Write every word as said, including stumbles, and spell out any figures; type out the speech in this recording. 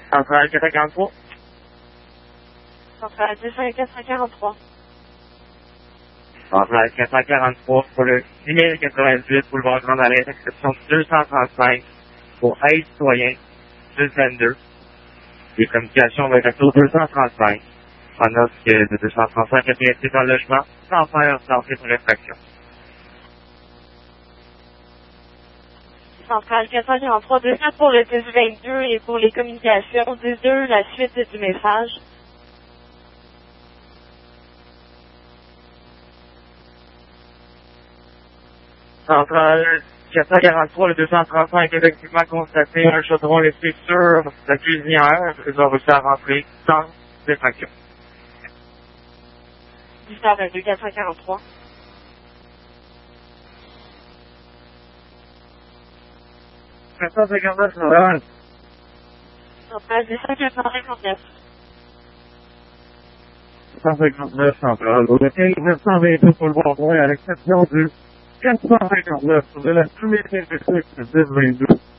Centrale quatre cent quarante-trois. Centrale deux cent quatre cent quarante-trois. Centrale quatre cent quarante-trois pour le six mille quatre-vingt-huit boulevard Grande Allée, exception deux cent trente-cinq pour aide citoyen deux cent vingt-deux. Les communications vont être au deux cent trente-cinq. Pendant que le deux cent trente-cinq est resté dans le logement sans faire d'entrée pour infraction. Centrale quatre cent quarante-trois, deux cents pour le dix vingt-deux et pour les communications dix deux, la suite du message. Centrale quatre cent quarante-trois, le deux cent trente-cinq, effectivement constaté un chaudron laissé sur la cuisinière. Ils ont réussi à rentrer sans infraction. dix heures vingt-deux, quatre cent quarante-trois. quatre cent cinquante-neuf, Centrale. Centrale deux cents, quatre cent cinquante-neuf. cent cinquante-neuf, Centrale. Au lequel neuf cent vingt-deux pour le bonbon, à l'exception du quatre cent cinquante-neuf de la soumission de dix vingt-deux.